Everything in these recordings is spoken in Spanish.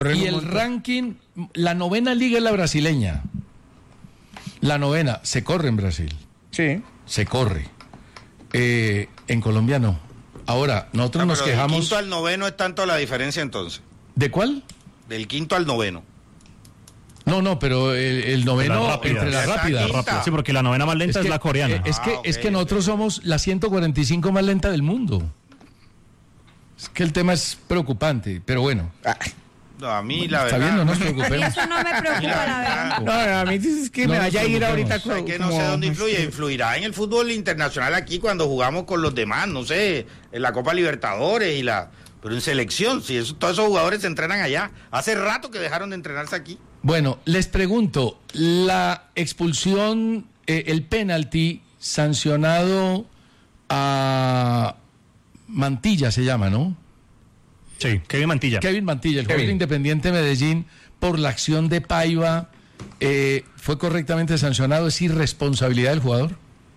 Y el ranking, la 9ª liga es la brasileña. La 9ª, se corre en Brasil. Sí. Se corre. En Colombia no. Ahora, nosotros nos quejamos... Del 5º al 9º es tanto la diferencia entonces. ¿De cuál? Del 5º al 9º. No, pero el 9º entre las rápidas. Sí, porque la 9ª más lenta es la coreana. Es que nosotros somos la 145 más lenta del mundo. Es que el tema es preocupante, pero bueno. No, a mí la Está verdad... bien, no nos A mí preocupemos. eso no me preocupa, la verdad. No, a mí es que No me nos vaya a ir ahorita preocupemos. Es que no sé dónde influye. Influirá en el fútbol internacional aquí cuando jugamos con los demás, no sé, en la Copa Libertadores y la... Pero en selección, si todos esos jugadores se entrenan allá. Hace rato que dejaron de entrenarse aquí. Bueno, les pregunto, la expulsión, el penalti sancionado a Mantilla se llama, ¿no? Sí, Kevin Mantilla. Kevin Mantilla, el jugador de Independiente Medellín, por la acción de Paiva, ¿fue correctamente sancionado? ¿Es irresponsabilidad del jugador?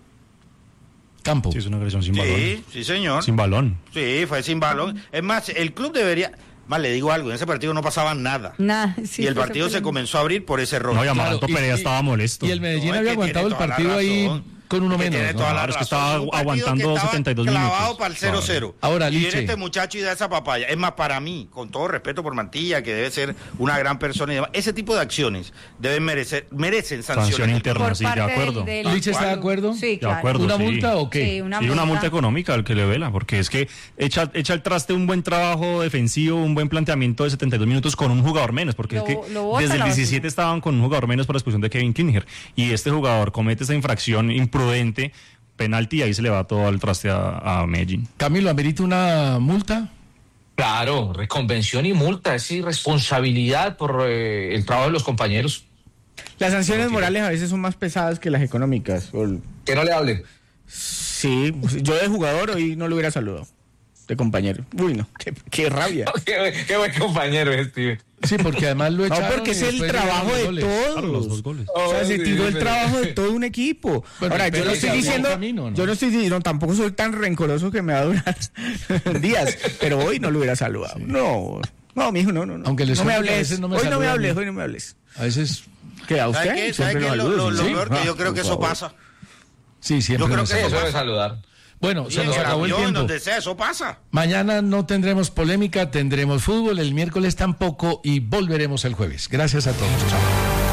Campo. Sí, es una agresión sin balón. Sí, señor. Sin balón. Sí, fue sin balón. Es más, el club debería... Más le digo algo, en ese partido no pasaba nada. Nada, sí, Y el partido se comenzó a abrir por ese error. No, y Amaranto Pereira estaba molesto. Y el Medellín No, es había que aguantado el tiene toda la partido ahí razón. con uno Que menos. tiene ¿no? toda la Claro, es que razón. estaba Un partido aguantando que estaba 72 clavado minutos. para el 0-0. Ahora, y viene Liche. este muchacho y da esa papaya. Es más, para mí, con todo respeto por Mantilla, que debe ser una gran persona y demás, ese tipo de acciones merecen sanciones. Sanción interna, Por sí, de parte acuerdo. ¿Liche está de acuerdo? Sí, De claro. acuerdo. ¿Una sí. multa o qué? Sí, una Y una multa económica al que le vela, porque es que echa el traste un buen trabajo defensivo, un buen planteamiento de 72 minutos con un jugador menos, porque es que Lo bota desde el la 17 basura. estaban con un jugador menos por la expulsión de Kevin Klinger, y este jugador comete esa infracción imprudente, penalti, y ahí se le va todo al traste a Medellín. Camilo, ¿amerita una multa? Claro, reconvención y multa, es irresponsabilidad por el trabajo de los compañeros. Las sanciones morales a veces son más pesadas que las económicas. Que no le hablen. Sí, yo de jugador hoy no lo hubiera saludado. De compañero. Uy, no, qué rabia. Qué buen compañero es, tío. Sí, porque además lo No, echaron. porque y es el después trabajo llegaron de los goles. Claro, los todos. 2 goles. O sea, se tiró el trabajo de todo un equipo. Bueno, Ahora, yo pero no estoy se diciendo, abrió camino, ¿no? yo no estoy diciendo, tampoco soy tan rencoroso que me va a durar días, pero hoy no lo hubiera saludado. No, mijo, no. Aunque les no me cuento que a hables, veces no me hoy no me saludan. hables, hoy no me hables. A veces, ¿Qué a usted? ¿Sabe qué? Siempre ¿Sabe qué? lo saludo, Lo ¿sí? peor que yo creo que por eso favor. pasa. sí, siempre. Yo creo nos que pasa. Eso debe saludar. Bueno, se En nos el acabó el avión, tiempo. donde sea, eso pasa. Mañana no tendremos polémica, tendremos fútbol, el miércoles tampoco y volveremos el jueves. Gracias a todos. Chao.